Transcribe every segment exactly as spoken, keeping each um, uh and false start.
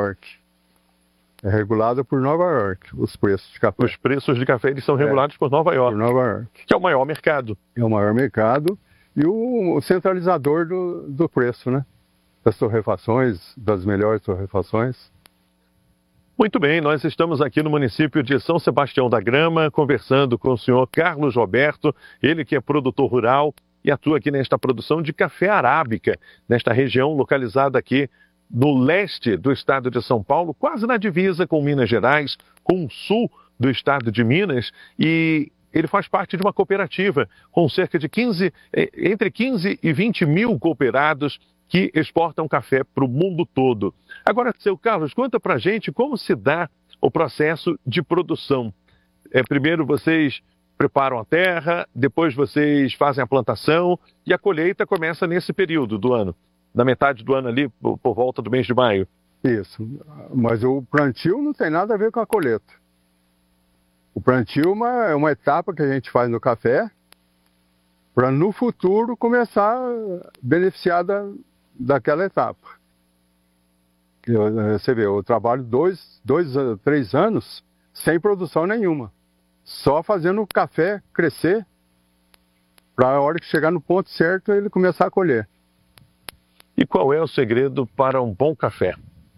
York. É regulada por Nova York, os preços de café. Os preços de café eles são regulados é, por Nova York. Por Nova York. Que é o maior mercado. É o maior mercado e o, o centralizador do, do preço, né? Das torrefações, das melhores torrefações. Muito bem, nós estamos aqui no município de São Sebastião da Grama, conversando com o senhor Carlos Roberto, ele que é produtor rural e atua aqui nesta produção de café arábica, nesta região localizada aqui no leste do estado de São Paulo, quase na divisa com Minas Gerais, com o sul do estado de Minas, e ele faz parte de uma cooperativa com cerca de quinze, entre quinze e vinte mil cooperados que exportam café para o mundo todo. Agora, seu Carlos, conta para a gente como se dá o processo de produção. É, primeiro vocês preparam a terra, depois vocês fazem a plantação e a colheita começa nesse período do ano. Na metade do ano ali, por, por volta do mês de maio. Isso, mas o plantio não tem nada a ver com a colheita. O plantio é uma, é uma etapa que a gente faz no café para no futuro começar a beneficiar da, daquela etapa. Eu, você vê, eu trabalho dois, dois, três anos sem produção nenhuma, só fazendo o café crescer para a hora que chegar no ponto certo ele começar a colher. E qual é o segredo para um bom café?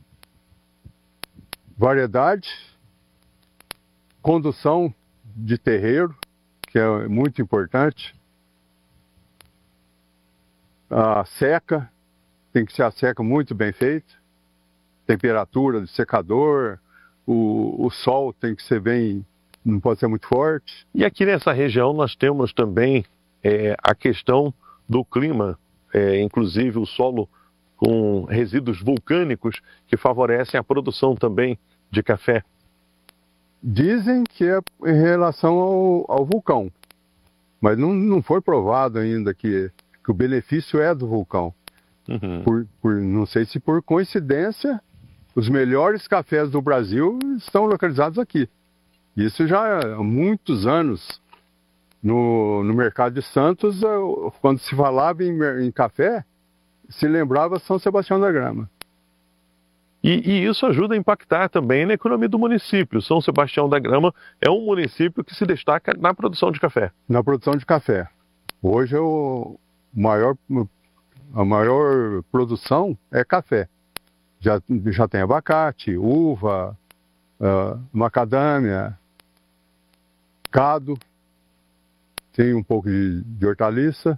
Variedade, condução de terreiro, que é muito importante. A seca, tem que ser a seca muito bem feita. Temperatura do secador, o, o sol tem que ser bem, não pode ser muito forte. E aqui nessa região nós temos também é, a questão do clima. É, inclusive o solo com resíduos vulcânicos que favorecem a produção também de café. Dizem que é em relação ao, ao vulcão, mas não, não foi provado ainda que, que o benefício é do vulcão. Uhum. Por, por, não sei se por coincidência, os melhores cafés do Brasil estão localizados aqui. Isso já há muitos anos. No, no mercado de Santos, quando se falava em, em café, se lembrava São Sebastião da Grama. E, e isso ajuda a impactar também na economia do município. São Sebastião da Grama é um município que se destaca na produção de café. Na produção de café. Hoje o maior, a maior produção é café. Já, já tem abacate, uva, uh, macadâmia, cado. Tem um pouco de, de hortaliça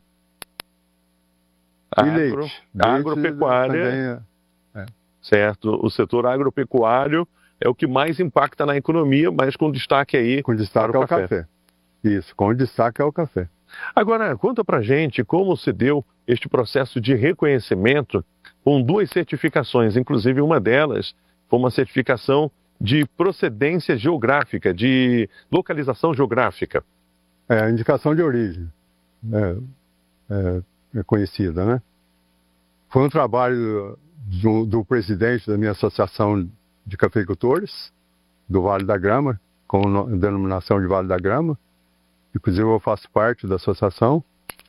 Agro, e leite. Agropecuária, é, é. Certo. O setor agropecuário é o que mais impacta na economia, mas com destaque aí com destaque para o ao café. café. Isso, com destaque ao café. Agora, conta pra gente como se deu este processo de reconhecimento com duas certificações, inclusive uma delas foi uma certificação de procedência geográfica, de localização geográfica. É, a indicação de origem é, é, é conhecida, né? Foi um trabalho do, do presidente da minha associação de cafeicultores, do Vale da Grama, com a denominação de Vale da Grama. Inclusive eu faço parte da associação,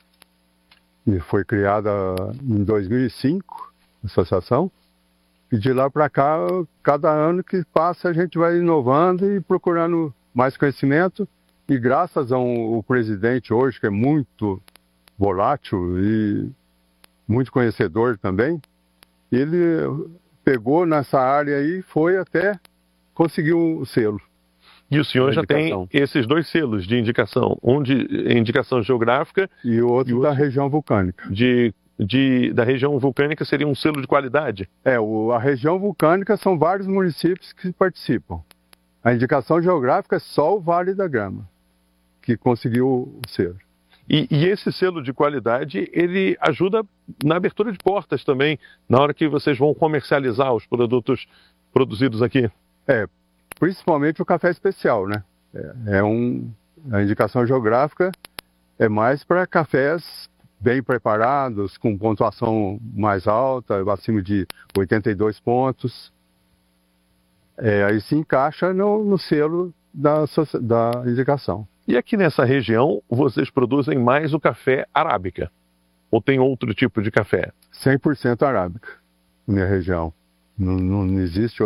e foi criada em dois mil e cinco, a associação. E de lá para cá, cada ano que passa, a gente vai inovando e procurando mais conhecimento. E graças ao presidente hoje, que é muito volátil e muito conhecedor também, ele pegou nessa área aí e foi até conseguir o selo. E o senhor já tem esses dois selos de indicação, um de indicação geográfica e o outro, e outro da região vulcânica. De, de, da região vulcânica seria um selo de qualidade? É, o, a região vulcânica são vários municípios que participam. A indicação geográfica é só o Vale da Grama que conseguiu o selo. E, e esse selo de qualidade, ele ajuda na abertura de portas também, na hora que vocês vão comercializar os produtos produzidos aqui? É, principalmente o café especial, né? É, é um, a indicação geográfica é mais para cafés bem preparados, com pontuação mais alta, acima de oitenta e dois pontos. É, aí se encaixa no, no selo da, da indicação. E aqui nessa região, vocês produzem mais o café arábica? Ou tem outro tipo de café? cem por cento arábica, na minha região. Não, não existe